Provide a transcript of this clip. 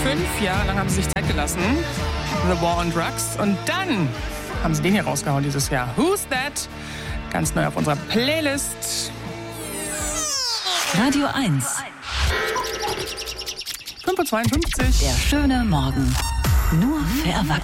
5 Jahre lang haben sie sich Zeit gelassen. The War on Drugs. Und dann haben sie den hier rausgehauen dieses Jahr. Who's That? Ganz neu auf unserer Playlist. Radio 1. 5:52 Uhr. Der schöne Morgen. Nur für Erwachsene.